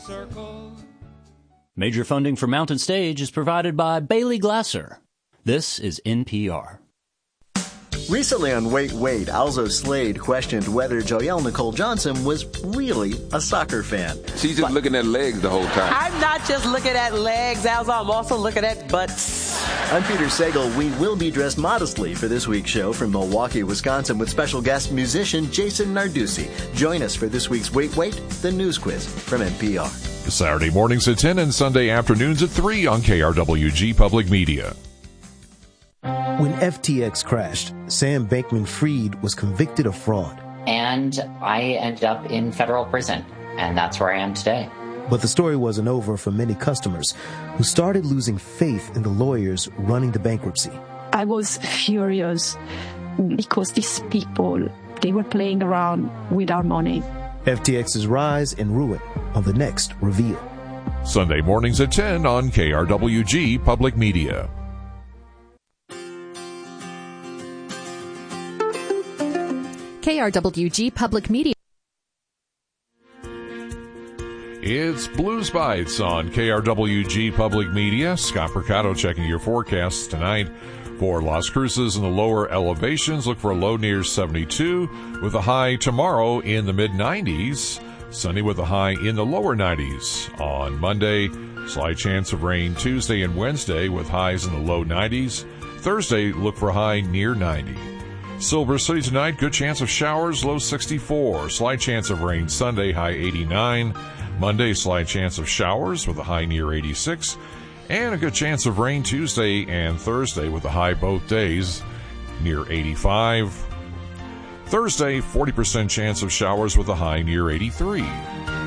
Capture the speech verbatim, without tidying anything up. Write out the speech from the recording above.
Circle. Major funding for Mountain Stage is provided by Bailey Glasser. This is N P R. Recently on Wait, Wait, Alzo Slade questioned whether Joelle Nicole Johnson was really a soccer fan. She's just but, looking at legs the whole time. I'm not just looking at legs, Alzo. I'm also looking at butts. I'm Peter Sagal. We will be dressed modestly for this week's show from Milwaukee, Wisconsin, with special guest musician Jason Narducci. Join us for this week's Wait, Wait, the news quiz from N P R. Saturday mornings at ten and Sunday afternoons at three on K R W G Public Media. When F T X crashed, Sam Bankman-Fried was convicted of fraud. And I ended up in federal prison, and that's where I am today. But the story wasn't over for many customers who started losing faith in the lawyers running the bankruptcy. I was furious because these people, they were playing around with our money. F T X's rise and ruin on the next Reveal. Sunday mornings at ten on K R W G Public Media. K R W G Public Media. It's Blues Bites on K R W G Public Media. Scott Percato checking your forecasts tonight. For Las Cruces in the lower elevations, look for a low near seventy-two with a high tomorrow in the mid nineties. Sunny with a high in the lower nineties. On Monday, slight chance of rain Tuesday and Wednesday with highs in the low nineties. Thursday, look for a high near ninety. Silver City tonight, good chance of showers, low sixty-four. Slight chance of rain Sunday, high eighty-nine. Monday, slight chance of showers with a high near eighty-six. And a good chance of rain Tuesday and Thursday with a high both days near eighty-five. Thursday, forty percent chance of showers with a high near eighty-three.